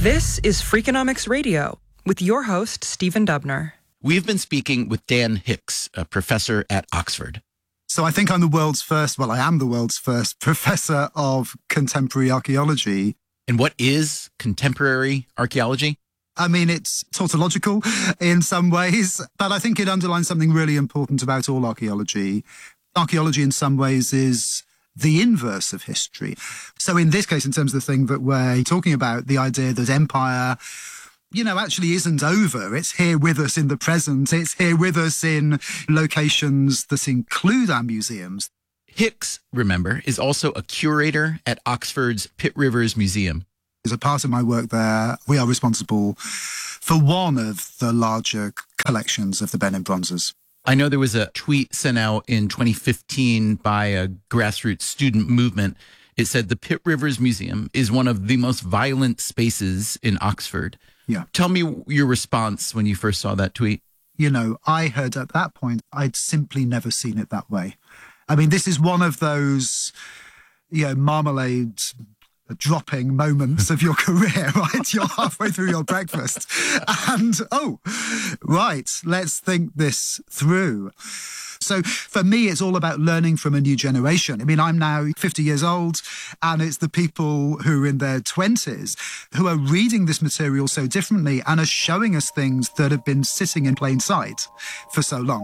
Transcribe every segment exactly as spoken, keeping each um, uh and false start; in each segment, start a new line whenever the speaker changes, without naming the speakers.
This is Freakonomics Radio with your host, Stephen Dubner.
We've been speaking with Dan Hicks, a professor at Oxford.
So I think I'm the world's first, well, I am the world's first professor of contemporary archaeology.
And what is contemporary archaeology?
I mean, it's tautological in some ways, but I think it underlines something really important about all archaeology. Archaeology in some ways is the inverse of history. So in this case, in terms of the thing that we're talking about, the idea that empire, you know, actually isn't over. It's here with us in the present. It's here with us in locations that include our museums.
Hicks, remember, is also a curator at Oxford's Pitt Rivers Museum.
As a part of my work there, we are responsible for one of the larger collections of the Benin bronzes.
I know there was a tweet sent out in twenty fifteen by a grassroots student movement. It said the Pitt Rivers Museum is one of the most violent spaces in Oxford.
Yeah.
Tell me your response when you first saw that tweet.
You know, I had at that point, I'd simply never seen it that way. I mean, this is one of those, you know, marmalade dropping moments of your career, right? You're halfway through your breakfast and, oh, right, let's think this through. So for me, it's all about learning from a new generation. I mean, I'm now fifty years old, and it's the people who are in their twenties who are reading this material so differently and are showing us things that have been sitting in plain sight for so long.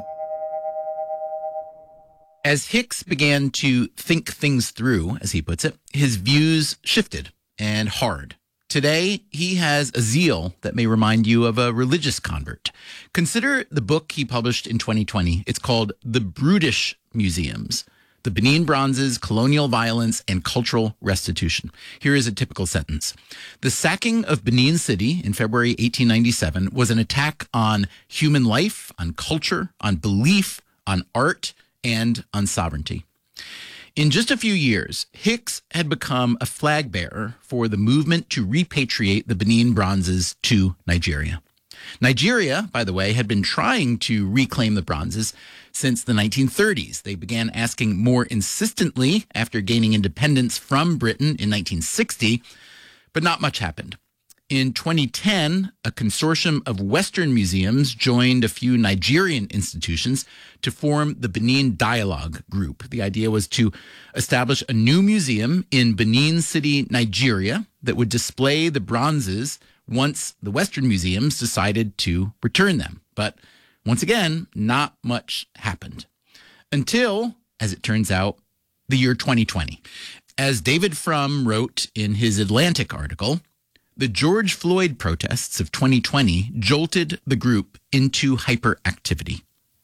As Hicks began to think things through, as he puts it, his views shifted and hard. Today, he has a zeal that may remind you of a religious convert. Consider the book he published in twenty twenty. It's called The Brutish Museums, the Benin Bronzes, Colonial Violence, and Cultural Restitution. Here is a typical sentence. The sacking of Benin City in February eighteen ninety-seven was an attack on human life, on culture, on belief, on art, and on sovereignty. In just a few years, Hicks had become a flag bearer for the movement to repatriate the Benin bronzes to Nigeria. Nigeria, by the way, had been trying to reclaim the bronzes since the nineteen thirties. They began asking more insistently after gaining independence from Britain in nineteen sixty, but not much happened. In twenty ten, a consortium of Western museums joined a few Nigerian institutions to form the Benin Dialogue Group. The idea was to establish a new museum in Benin City, Nigeria, that would display the bronzes once the Western museums decided to return them. But once again, not much happened. Until, as it turns out, the year twenty twenty. As David Frum wrote in his Atlantic article, the George Floyd protests of twenty twenty jolted the group into hyperactivity.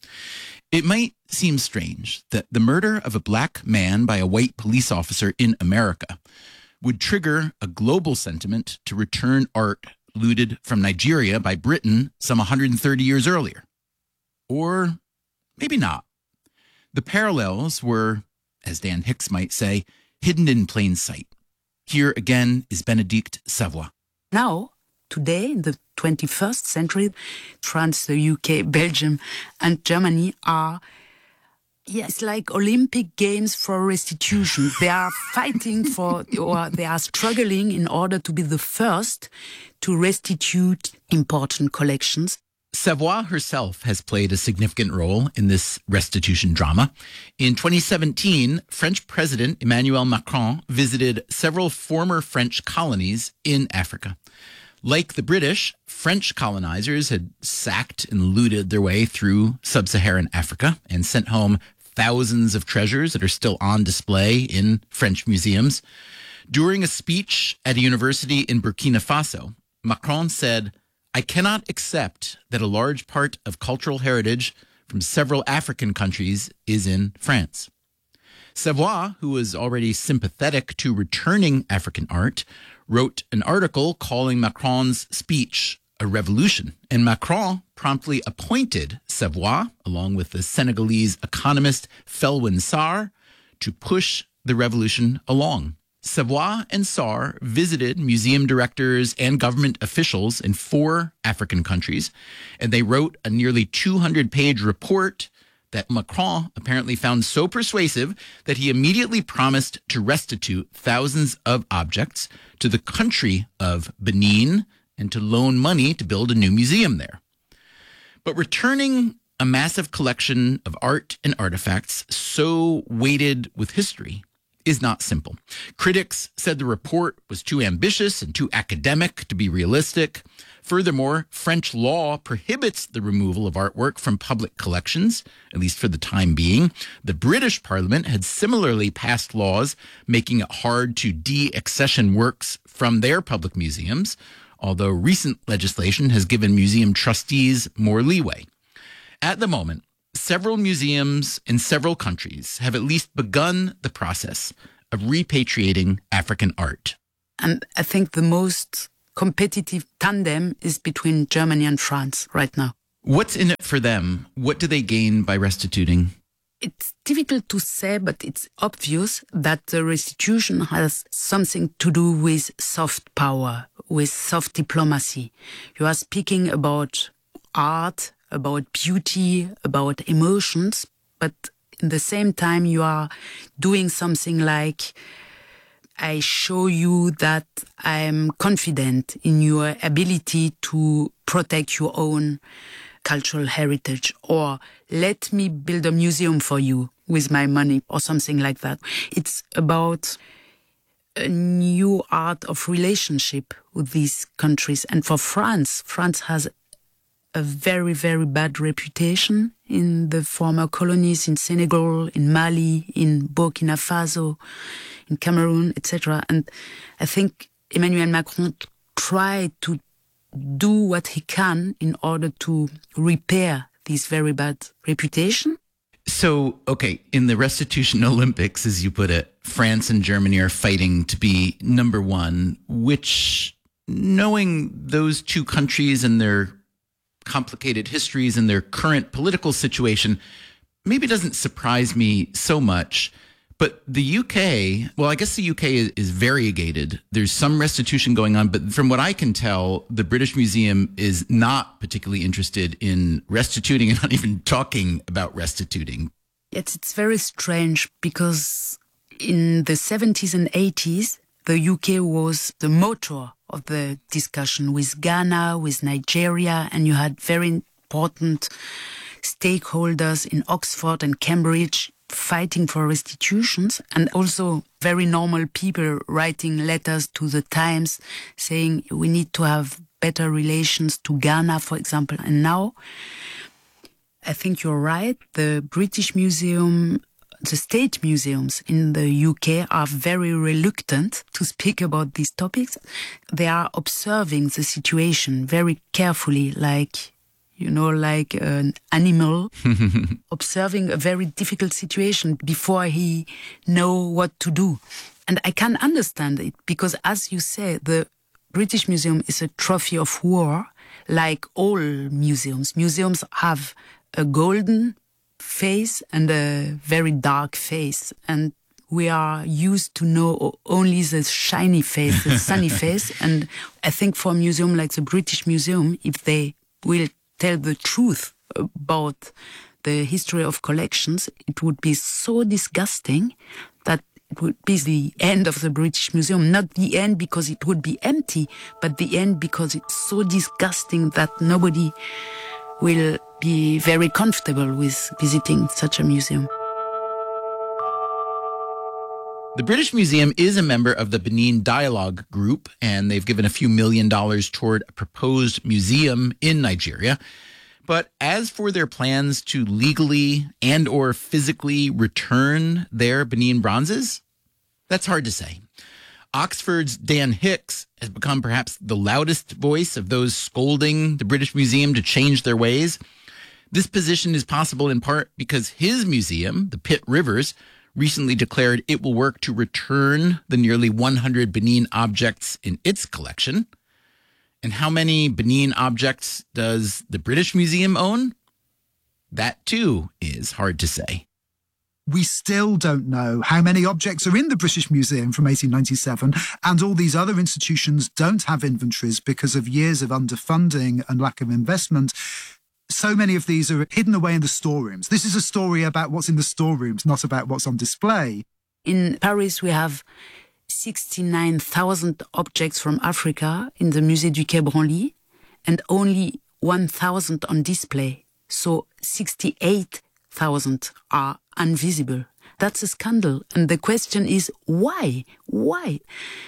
It might seem strange that the murder of a black man by a white police officer in America would trigger a global sentiment to return art looted from Nigeria by Britain some one hundred thirty years earlier. Or maybe not. The parallels were, as Dan Hicks might say, hidden in plain sight. Here again is Bénédicte Savoy.
Now, today, in the twenty-first century, France, the U K, Belgium, and Germany are, yeah, it's like Olympic Games for restitution. They are fighting for, or they are struggling in order to be the first to restitute important collections.
Savoy herself has played a significant role in this restitution drama. In twenty seventeen, French President Emmanuel Macron visited several former French colonies in Africa. Like the British, French colonizers had sacked and looted their way through sub-Saharan Africa and sent home thousands of treasures that are still on display in French museums. During a speech at a university in Burkina Faso, Macron said, "I cannot accept that a large part of cultural heritage from several African countries is in France." Savoy, who was already sympathetic to returning African art, wrote an article calling Macron's speech a revolution. And Macron promptly appointed Savoy, along with the Senegalese economist Felwine Sarr, to push the revolution along. Savoy and Sarr visited museum directors and government officials in four African countries, and they wrote a nearly two hundred page report that Macron apparently found so persuasive that he immediately promised to restitute thousands of objects to the country of Benin and to loan money to build a new museum there. But returning a massive collection of art and artifacts so weighted with history is not simple. Critics said the report was too ambitious and too academic to be realistic. Furthermore, French law prohibits the removal of artwork from public collections, at least for the time being. The British Parliament had similarly passed laws making it hard to de-accession works from their public museums, although recent legislation has given museum trustees more leeway. At the moment, several museums in several countries have at least begun the process of repatriating African art.
And I think the most competitive tandem is between Germany and France right now.
What's in it for them? What do they gain by restituting?
It's difficult to say, but it's obvious that the restitution has something to do with soft power, with soft diplomacy. You are speaking about art, about beauty, about emotions, but in the same time you are doing something like, I show you that I'm confident in your ability to protect your own cultural heritage, or let me build a museum for you with my money, or something like that. It's about a new art of relationship with these countries. And for France, France has a very, very bad reputation in the former colonies, in Senegal, in Mali, in Burkina Faso, in Cameroon, et cetera. And I think Emmanuel Macron tried to do what he can in order to repair this very bad reputation.
So, okay, in the restitution Olympics, as you put it, France and Germany are fighting to be number one, which, knowing those two countries and their complicated histories and their current political situation, maybe doesn't surprise me so much. But the U K, well, I guess the U K is, is variegated. There's some restitution going on, but from what I can tell, the British Museum is not particularly interested in restituting and not even talking about restituting.
It's, it's very strange because in the seventies and eighties, the U K was the motor of the discussion with Ghana, with Nigeria, and you had very important stakeholders in Oxford and Cambridge fighting for restitutions, and also very normal people writing letters to the Times saying we need to have better relations to Ghana, for example. And now, I think you're right, the British Museum, the state museums in the U K are very reluctant to speak about these topics. They are observing the situation very carefully, like, you know, like an animal observing a very difficult situation before he know what to do. And I can understand it because, as you say, the British Museum is a trophy of war, like all museums. Museums have a golden face and a very dark face, and we are used to know only the shiny face, the sunny face. And I think for a museum like the British Museum, if they will tell the truth about the history of collections, it would be so disgusting that it would be the end of the British Museum. Not the end because it would be empty, but the end because it's so disgusting that nobody will be very comfortable with visiting such a museum.
The British Museum is a member of the Benin Dialogue Group, and they've given a few million dollars toward a proposed museum in Nigeria. But as for their plans to legally and or physically return their Benin bronzes, that's hard to say. Oxford's Dan Hicks has become perhaps the loudest voice of those scolding the British Museum to change their ways. This position is possible in part because his museum, the Pitt Rivers, recently declared it will work to return the nearly one hundred Benin objects in its collection. And how many Benin objects does the British Museum own? That too is hard to say.
We still don't know how many objects are in the British Museum from eighteen ninety-seven, and all these other institutions don't have inventories because of years of underfunding and lack of investment. So many of these are hidden away in the storerooms. This is a story about what's in the storerooms, not about what's on display.
In Paris, we have sixty-nine thousand objects from Africa in the Musée du Quai Branly and only one thousand on display. So sixty-eight thousand are invisible. That's a scandal. And the question is, why? Why?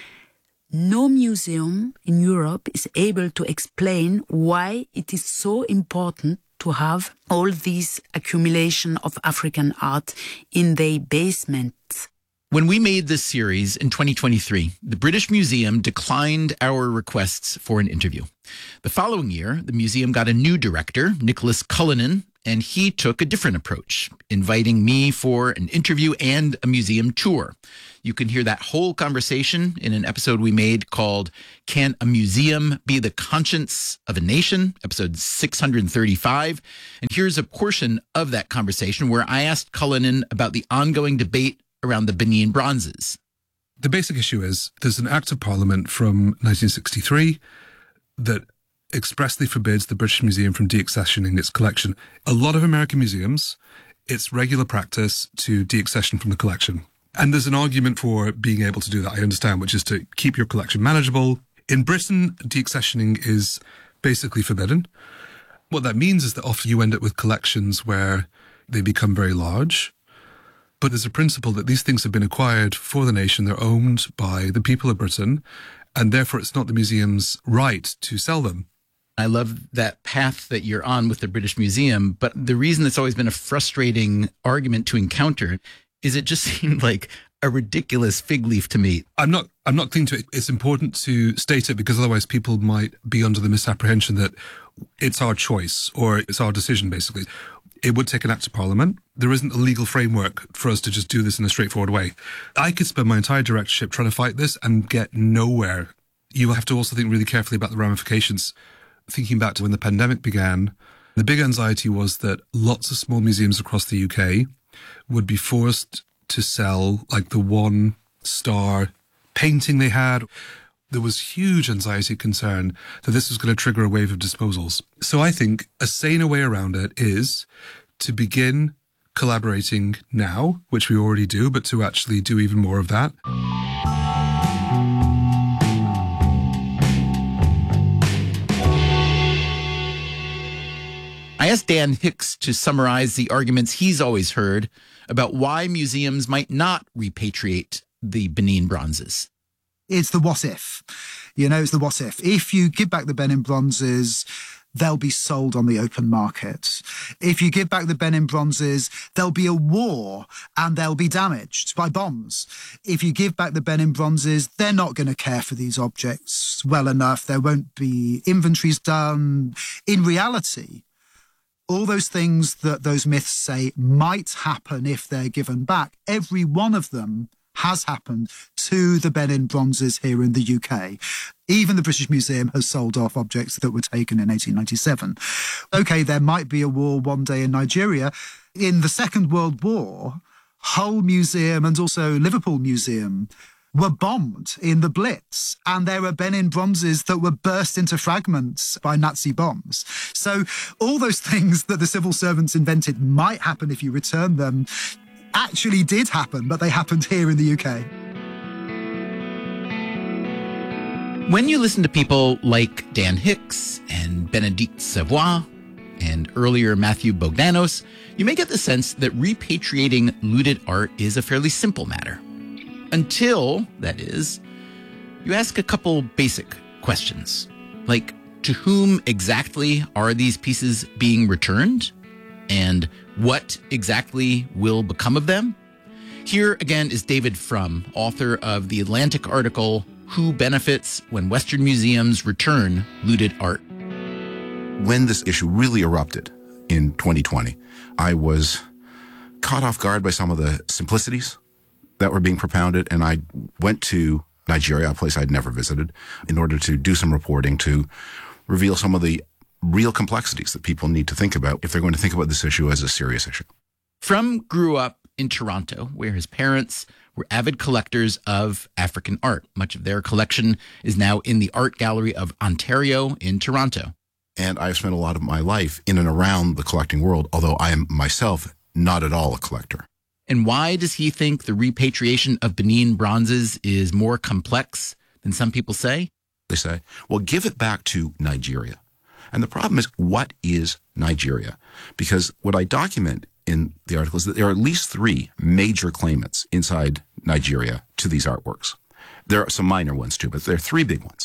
No museum in Europe is able to explain why it is so important to have all these accumulation of African art in their basements.
When we made this series in twenty twenty-three, the British Museum declined our requests for an interview. The following year, the museum got a new director, Nicholas Cullinan, and he took a different approach, inviting me for an interview and a museum tour. You can hear that whole conversation in an episode we made called Can a Museum Be the Conscience of a Nation? Episode six hundred thirty-five. And here's a portion of that conversation where I asked Cullinan about the ongoing debate around the Benin bronzes.
The basic issue is there's an Act of Parliament from nineteen sixty-three that expressly forbids the British Museum from deaccessioning its collection. A lot of American museums, it's regular practice to deaccession from the collection. And there's an argument for being able to do that, I understand, which is to keep your collection manageable. In Britain, deaccessioning is basically forbidden. What that means is that often you end up with collections where they become very large. But there's a principle that these things have been acquired for the nation. They're owned by the people of Britain, and therefore it's not the museum's right to sell them.
I love that path that you're on with the British Museum, but the reason it's always been a frustrating argument to encounter is it just seemed like a ridiculous fig leaf to me.
I'm not I'm not clinging to it. It's important to state it because otherwise people might be under the misapprehension that it's our choice or it's our decision, basically. It would take an act of parliament. There isn't a legal framework for us to just do this in a straightforward way. I could spend my entire directorship trying to fight this and get nowhere. You will have to also think really carefully about the ramifications. Thinking back to when the pandemic began, the big anxiety was that lots of small museums across the U K would be forced to sell like the one star painting they had. There was huge anxiety concern that this was going to trigger a wave of disposals. So I think a saner way around it is to begin collaborating now, which we already do, but to actually do even more of that.
I asked Dan Hicks to summarize the arguments he's always heard about why museums might not repatriate the Benin bronzes.
It's the what if. You know, it's the what if. If you give back the Benin bronzes, they'll be sold on the open market. If you give back the Benin bronzes, there'll be a war and they'll be damaged by bombs. If you give back the Benin bronzes, they're not going to care for these objects well enough. There won't be inventories done. In reality, all those things that those myths say might happen if they're given back, every one of them has happened to the Benin bronzes here in the U K. Even the British Museum has sold off objects that were taken in eighteen ninety-seven. OK, there might be a war one day in Nigeria. In the Second World War, Hull Museum and also Liverpool Museum were bombed in the Blitz, and there were Benin bronzes that were burst into fragments by Nazi bombs. So all those things that the civil servants invented might happen if you return them actually did happen, but they happened here in the U K.
When you listen to people like Dan Hicks and Bénédicte Savoy and earlier Matthew Bogdanos, you may get the sense that repatriating looted art is a fairly simple matter. Until, that is, you ask a couple basic questions, like to whom exactly are these pieces being returned? And what exactly will become of them? Here again is David Frum, author of the Atlantic article, Who Benefits When Western Museums Return Looted Art?
When this issue really erupted in twenty twenty, I was caught off guard by some of the simplicities that were being propounded, and I went to Nigeria, a place I'd never visited, in order to do some reporting to reveal some of the real complexities that people need to think about if they're going to think about this issue as a serious issue.
Frum grew up in Toronto, where his parents were avid collectors of African art. Much of their collection is now in the Art Gallery of Ontario in Toronto.
And I've spent a lot of my life in and around the collecting world, although I am myself not at all a collector.
And why does he think the repatriation of Benin bronzes is more complex than some people say?
They say, well, give it back to Nigeria. And the problem is, what is Nigeria? Because what I document in the article is that there are at least three major claimants inside Nigeria to these artworks. There are some minor ones too, but there are three big ones.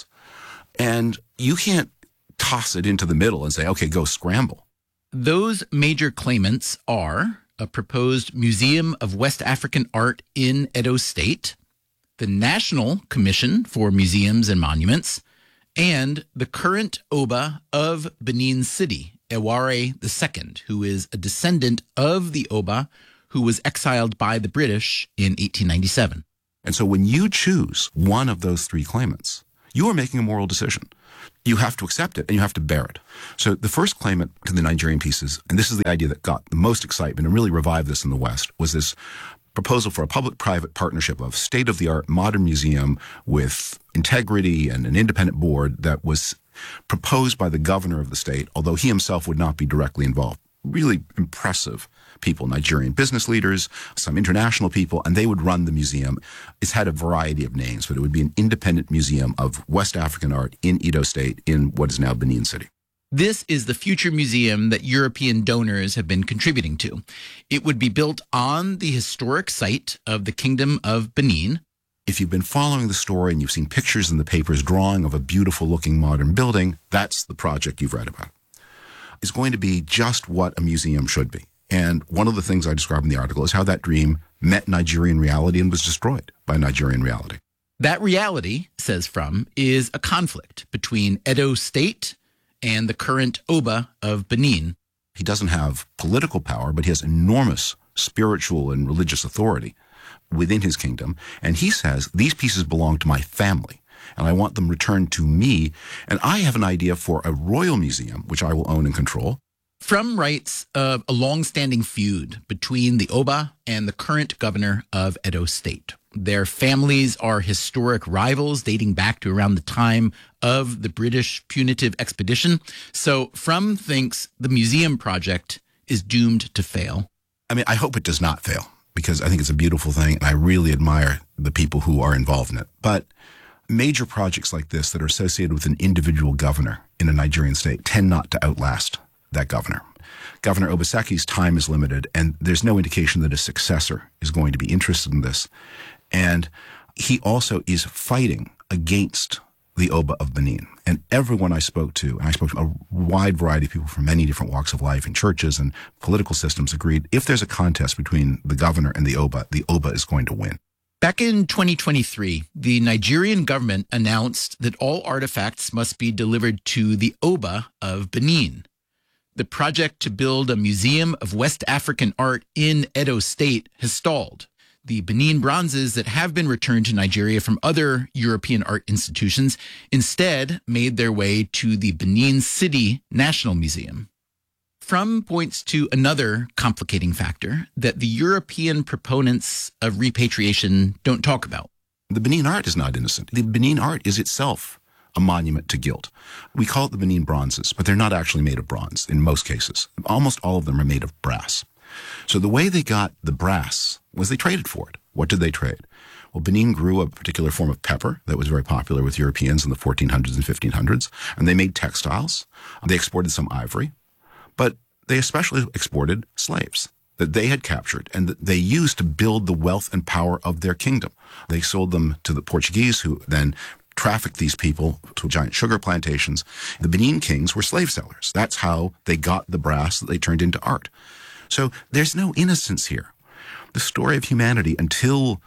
And you can't toss it into the middle and say, okay, go scramble.
Those major claimants are a proposed Museum of West African Art in Edo State, the National Commission for Museums and Monuments, and the current Oba of Benin City, Eware the Second, who is a descendant of the Oba who was exiled by the British in eighteen ninety-seven.
And so when you choose one of those three claimants, you are making a moral decision. You have to accept it and you have to bear it. So the first claimant to the Nigerian pieces, and this is the idea that got the most excitement and really revived this in the West, was this proposal for a public-private partnership of state-of-the-art modern museum with integrity and an independent board that was proposed by the governor of the state, although he himself would not be directly involved. Really impressive people, Nigerian business leaders, some international people, and they would run the museum. It's had a variety of names, but it would be an independent museum of West African art in Edo State in what is now Benin City.
This is the future museum that European donors have been contributing to. It would be built on the historic site of the Kingdom of Benin.
If you've been following the story and you've seen pictures in the papers drawing of a beautiful-looking modern building, that's the project you've read about. It's going to be just what a museum should be. And one of the things I describe in the article is how that dream met Nigerian reality and was destroyed by Nigerian reality.
That reality, says Frum, is a conflict between Edo State and the current Oba of Benin.
He doesn't have political power, but he has enormous spiritual and religious authority within his kingdom. And he says, these pieces belong to my family, and I want them returned to me. And I have an idea for a royal museum, which I will own and control.
Frum writes of a long-standing feud between the Oba and the current governor of Edo State. Their families are historic rivals dating back to around the time of the British punitive expedition. So Frum thinks the museum project is doomed to fail.
I mean, I hope it does not fail, because I think it's a beautiful thing, and I really admire the people who are involved in it. But major projects like this that are associated with an individual governor in a Nigerian state tend not to outlast that governor. Governor Obaseki's time is limited, and there's no indication that a successor is going to be interested in this. And he also is fighting against the Oba of Benin. And everyone I spoke to, and I spoke to a wide variety of people from many different walks of life in churches and political systems, agreed if there's a contest between the governor and the Oba, the Oba is going to win.
Back in twenty twenty-three, the Nigerian government announced that all artifacts must be delivered to the Oba of Benin. The project to build a museum of West African art in Edo State has stalled. The Benin bronzes that have been returned to Nigeria from other European art institutions instead made their way to the Benin City National Museum. Frum points to another complicating factor that the European proponents of repatriation don't talk about.
The Benin art is not innocent. The Benin art is itself a monument to guilt. We call it the Benin bronzes, but they're not actually made of bronze in most cases. Almost all of them are made of brass. So the way they got the brass was they traded for it. What did they trade? Well, Benin grew a particular form of pepper that was very popular with Europeans in the fourteen hundreds and fifteen hundreds, and they made textiles. They exported some ivory, but they especially exported slaves that they had captured and that they used to build the wealth and power of their kingdom. They sold them to the Portuguese, who then trafficked these people to giant sugar plantations. The Benin kings were slave sellers. That's how they got the brass that they turned into art. So there's no innocence here. The story of humanity, until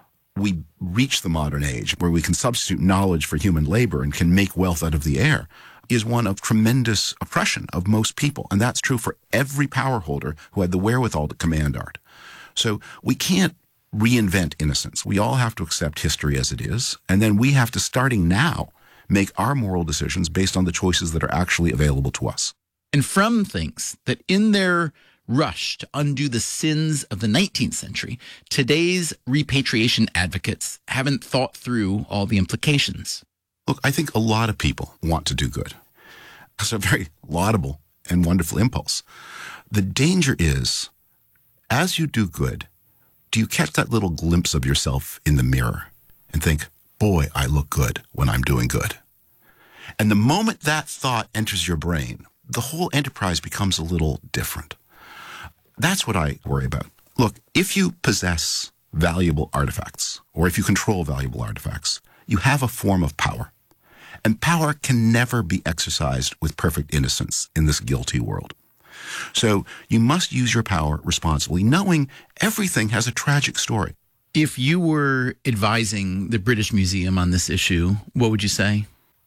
we reach the modern age where we can substitute knowledge for human labor and can make wealth out of the air, is one of tremendous oppression of most people. And that's true for every power holder who had the wherewithal to command art. So we can't reinvent innocence. We all have to accept history as it is. And then we have to, starting now, make our moral decisions based on the choices that are actually available to us.
And Frum thinks that in their rush to undo the sins of the nineteenth century, today's repatriation advocates haven't thought through all the implications.
Look, I think a lot of people want to do good. It's a very laudable and wonderful impulse. The danger is, as you do good, do you catch that little glimpse of yourself in the mirror and think, boy, I look good when I'm doing good? And the moment that thought enters your brain, the whole enterprise becomes a little different. That's what I worry about. Look, if you possess valuable artifacts, or if you control valuable artifacts, you have a form of power. And power can never be exercised with perfect innocence in this guilty world. So you must use your power responsibly, knowing everything has a tragic story.
If you were advising the British Museum on this issue, what would you say?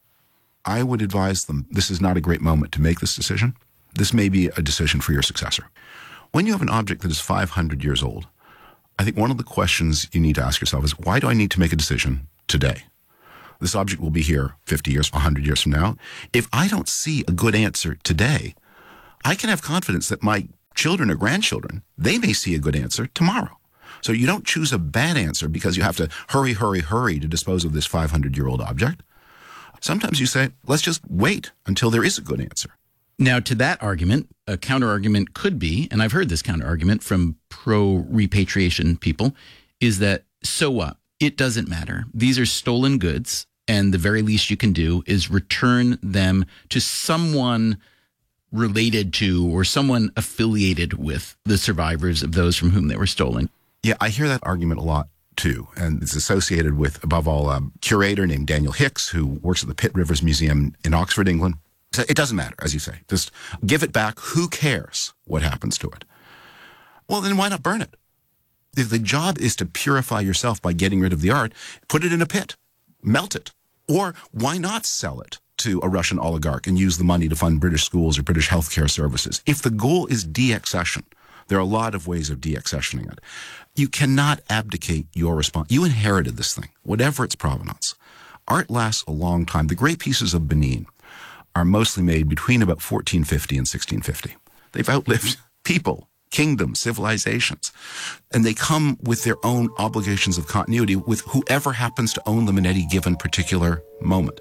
I would advise them, this is not a great moment to make this decision. This may be a decision for your successor. When you have an object that is five hundred years old, I think one of the questions you need to ask yourself is, why do I need to make a decision today? This object will be here fifty years, one hundred years from now. If I don't see a good answer today, I can have confidence that my children or grandchildren, they may see a good answer tomorrow. So you don't choose a bad answer because you have to hurry, hurry, hurry to dispose of this five hundred year old object. Sometimes you say, let's just wait until there is a good answer.
Now, to that argument, a counter-argument could be, and I've heard this counter-argument from pro-repatriation people, is that, so what? It doesn't matter. These are stolen goods, and the very least you can do is return them to someone related to or someone affiliated with the survivors of those from whom they were stolen.
Yeah, I hear that argument a lot, too. And it's associated with, above all, a curator named Daniel Hicks, who works at the Pitt Rivers Museum in Oxford, England. So it doesn't matter, as you say. Just give it back. Who cares what happens to it? Well, then why not burn it? If the job is to purify yourself by getting rid of the art, put it in a pit, melt it. Or why not sell it to a Russian oligarch and use the money to fund British schools or British healthcare services? If the goal is de-accession, there are a lot of ways of de-accessioning it. You cannot abdicate your response. You inherited this thing, whatever its provenance. Art lasts a long time. The great pieces of Benin are mostly made between about fourteen fifty and sixteen fifty. They've outlived people, kingdoms, civilizations, and they come with their own obligations of continuity with whoever happens to own them in any given particular moment.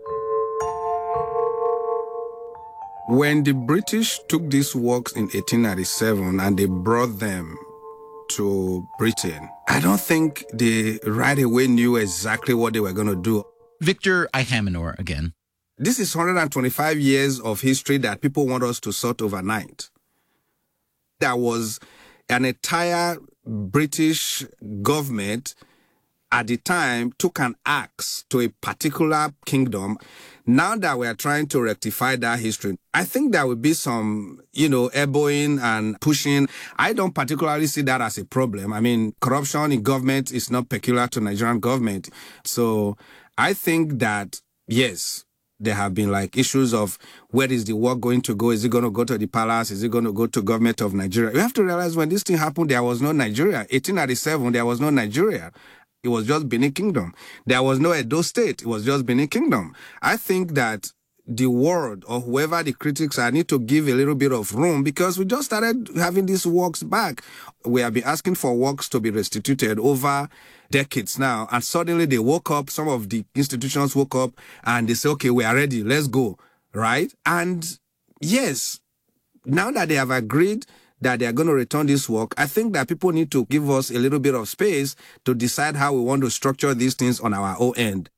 When the British took these works in eighteen ninety-seven and they brought them to Britain, I don't think they right away knew exactly what they were going to do.
Victor Ihamenor again.
This is one hundred twenty-five years of history that people want us to sort overnight. There was an entire British government at the time took an axe to a particular kingdom. Now that we are trying to rectify that history, I think there will be some, you know, elbowing and pushing. I don't particularly see that as a problem. I mean, corruption in government is not peculiar to Nigerian government. So I think that, yes, there have been like issues of where is the work going to go? Is it going to go to the palace? Is it going to go to government of Nigeria? You have to realize when this thing happened, there was no Nigeria. eighteen ninety-seven, there was no Nigeria. It was just Benin Kingdom. There was no Edo State. It was just Benin Kingdom. I think that the world or whoever the critics are need to give a little bit of room because we just started having these works back. We have been asking for works to be restituted over decades now. And suddenly they woke up, some of the institutions woke up and they say, okay, we are ready. Let's go. Right? And yes, now that they have agreed that they are going to return this work, I think that people need to give us a little bit of space to decide how we want to structure these things on our own end.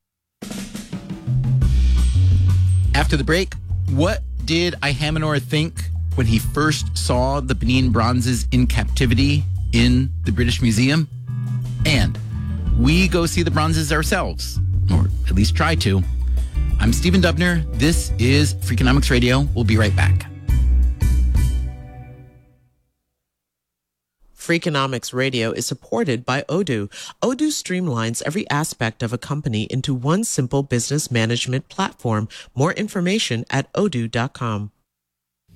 After the break, what did Ihamenor think when he first saw the Benin bronzes in captivity in the British Museum? And we go see the bronzes ourselves, or at least try to. I'm Stephen Dubner. This is Freakonomics Radio. We'll be right back.
Freakonomics Radio is supported by Odoo. Odoo streamlines every aspect of a company into one simple business management platform. More information at odoo dot com.